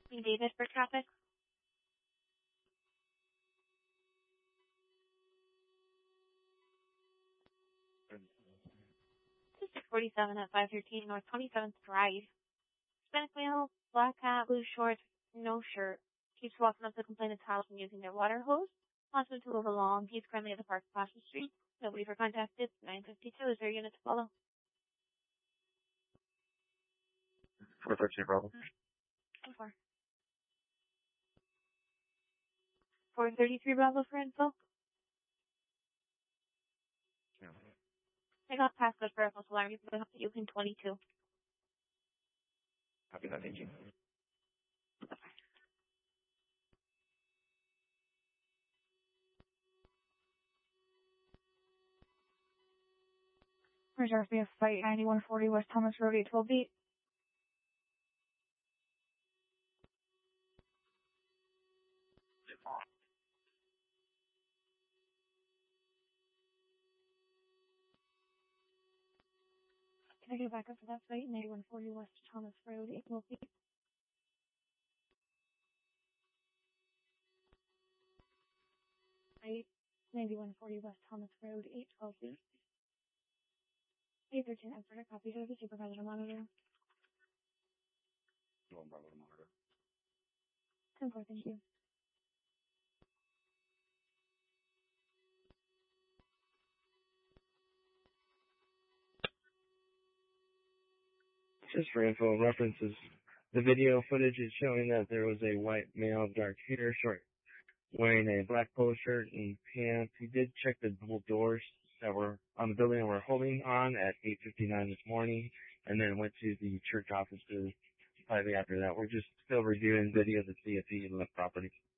David for traffic. 647 at 513 North 27th Drive. Hispanic male, black hat, blue shorts, no shirt. Keeps walking up to the complainant's house and using their water hose. Wants him to move along. He's currently at the park across the street. Nobody's contacted. 952. Is there a unit to follow? 413 Bravo. 433 Bravo for info. Yeah. I got passcode for a false alarm. You can you can 22. Copy that, thank you. Reserve via flight 9140 West Thomas Road 812 beat. Can I get back up to that flight? 9140 West Thomas Road 812 beat. 9140 West Thomas Road 812 beat. 813 Emperor, copy to the supervisor monitor. Bravo to monitor. 10-4, thank you. Just for info references, the video footage is showing that there was a white male, dark hair, short, wearing a black polo shirt and pants. He did check the double doors that were on the building and were holding on at 8:59 this morning, and then went to the church offices slightly after that. We're just still reviewing video to see if he left property.